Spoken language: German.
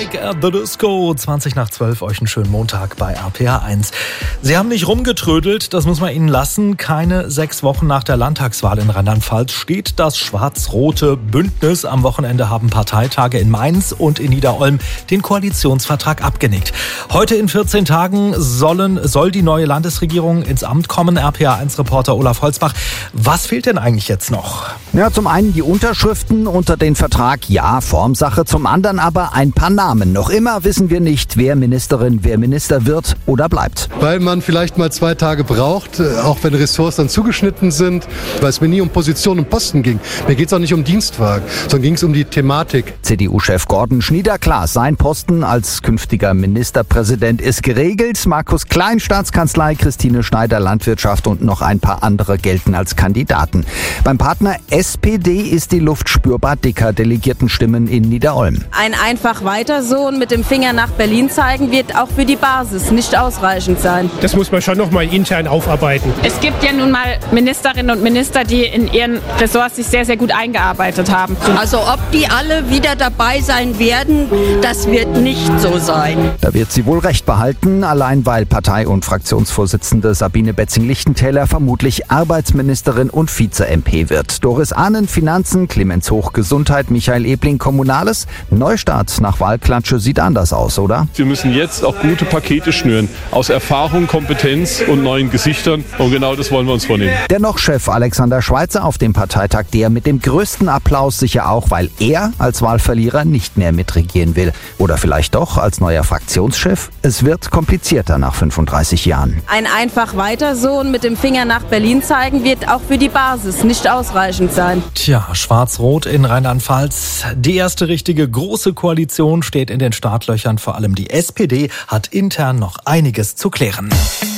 Panic at the Disco. 20:12, euch einen schönen Montag bei RPA1. Sie haben nicht rumgetrödelt, das muss man Ihnen lassen. Keine 6 Wochen nach der Landtagswahl in Rheinland-Pfalz steht das schwarz-rote Bündnis. Am Wochenende haben Parteitage in Mainz und in Niederolm den Koalitionsvertrag abgenickt. Heute in 14 Tagen soll die neue Landesregierung ins Amt kommen. RPA1-Reporter Olaf Holzbach. Was fehlt denn eigentlich jetzt noch? Ja, zum einen die Unterschriften unter den Vertrag, ja, Formsache. Zum anderen aber ein paar Namen. Noch immer wissen wir nicht, wer Ministerin, wer Minister wird oder bleibt. Weil man vielleicht mal 2 Tage braucht, auch wenn Ressorts dann zugeschnitten sind, weil es mir nie um Position und Posten ging. Mir geht es auch nicht um Dienstwagen, sondern ging es um die Thematik. CDU-Chef Gordon Schnieder, klar, sein Posten als künftiger Ministerpräsident ist geregelt. Markus Klein, Staatskanzlei, Christine Schneider, Landwirtschaft und noch ein paar andere gelten als Kandidaten. Beim Partner SPD ist die Luft spürbar dicker. Delegiertenstimmen in Niederolm. Ein einfach weiter so und mit dem Finger nach Berlin zeigen wird auch für die Basis nicht ausreichend sein. Das muss man schon noch mal intern aufarbeiten. Es gibt ja nun mal Ministerinnen und Minister, die in ihren Ressorts sich sehr, sehr gut eingearbeitet haben. Also ob die alle wieder dabei sein werden, das wird nicht so sein. Da wird sie wohl recht behalten, allein weil Partei- und Fraktionsvorsitzende Sabine Betzing-Lichtentäler vermutlich Arbeitsministerin und Vize-MP wird. Doris Ahnen, Finanzen, Clemens Hoch, Gesundheit, Michael Ebling, Kommunales. Neustart nach Wahlklatsche sieht anders aus, oder? Wir müssen jetzt auch gute Pakete schnüren. Aus Erfahrung, Kompetenz und neuen Gesichtern. Und genau das wollen wir uns vornehmen. Dennoch Chef Alexander Schweitzer auf dem Parteitag, der mit dem größten Applaus, sicher auch, weil er als Wahlverlierer nicht mehr mitregieren will. Oder vielleicht doch als neuer Fraktionschef? Es wird komplizierter nach 35 Jahren. Ein einfach weiter so und mit dem Finger nach Berlin zeigen wird auch für die Basis nicht ausreichend sein. Tja, schwarz-rot in Rheinland-Pfalz. Die erste richtige große Koalition steht in den Startlöchern. Vor allem die SPD hat intern noch einiges zu klären.